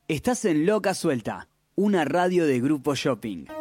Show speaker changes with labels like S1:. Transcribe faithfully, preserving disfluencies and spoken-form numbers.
S1: Estás en Loca Suelta, una radio de Grupo Shopping.